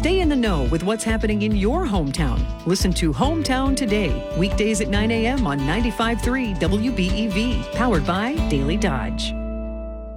Stay in the know with what's happening in your hometown. Listen to Hometown Today, weekdays at 9 a.m. on 95.3 WBEV, powered by Daily Dodge.